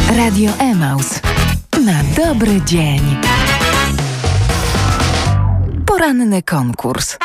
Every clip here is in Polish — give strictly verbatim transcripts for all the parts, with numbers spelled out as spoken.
Radio Emaus. Na dobry dzień. Poranny konkurs.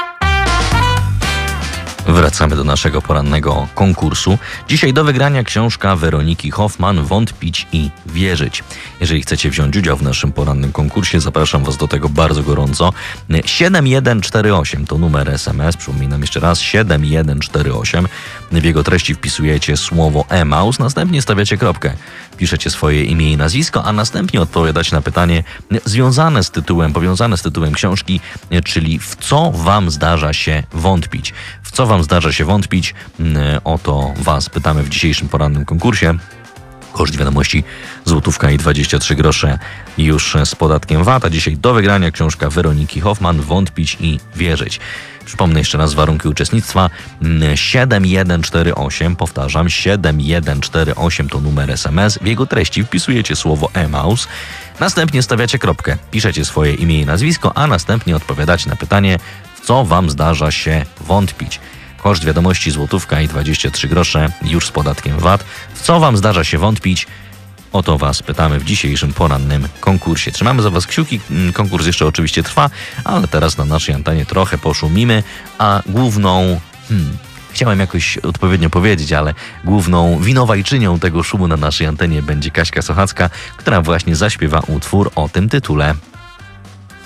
Wracamy do naszego porannego konkursu. Dzisiaj do wygrania książka Weroniki Hoffman „Wątpić i wierzyć”. Jeżeli chcecie wziąć udział w naszym porannym konkursie, zapraszam Was do tego bardzo gorąco. siedem jeden cztery osiem to numer es em es. Przypominam jeszcze raz, siedem jeden cztery osiem. W jego treści wpisujecie słowo Emaus, następnie stawiacie kropkę. Piszecie swoje imię i nazwisko, a następnie odpowiadacie na pytanie związane z tytułem, powiązane z tytułem książki, czyli w co Wam zdarza się wątpić. W co Wam zdarza się wątpić? O to Was pytamy w dzisiejszym porannym konkursie. Koszt wiadomości złotówka i dwadzieścia trzy grosze już z podatkiem V A T, a dzisiaj do wygrania książka Weroniki Hoffman „Wątpić i wierzyć”. Przypomnę jeszcze raz warunki uczestnictwa. siedem jeden cztery osiem, powtarzam, siedem jeden cztery osiem to numer es em es. W jego treści wpisujecie słowo Emaus, następnie stawiacie kropkę, piszecie swoje imię i nazwisko, a następnie odpowiadacie na pytanie, w co Wam zdarza się wątpić. Koszt wiadomości złotówka i dwadzieścia trzy grosze już z podatkiem V A T. W co Wam zdarza się wątpić? O to Was pytamy w dzisiejszym porannym konkursie. Trzymamy za Was kciuki. Konkurs jeszcze oczywiście trwa, ale teraz na naszej antenie trochę poszumimy, a główną... Hmm, chciałem jakoś odpowiednio powiedzieć, ale główną winowajczynią tego szumu na naszej antenie będzie Kaśka Sochacka, która właśnie zaśpiewa utwór o tym tytule.